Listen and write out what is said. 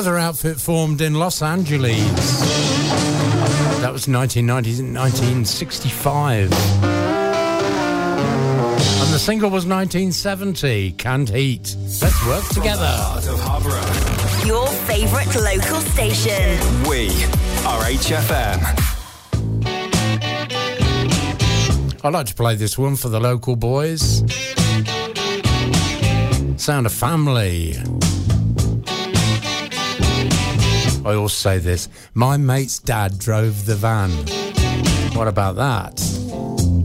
Another outfit formed in Los Angeles. That was 1965. And the single was 1970, Canned Heat. Let's work together. Your favourite local station. We are HFM. I'd like to play this one for the local boys. Sound of family. I always say this. My mate's dad drove the van. What about that?